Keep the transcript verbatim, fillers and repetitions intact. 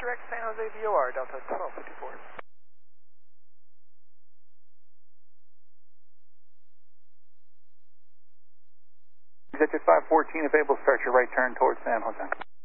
direct San Jose V O R, Delta twelve fifty-four. Executive five fourteen available, start your right turn towards San Jose.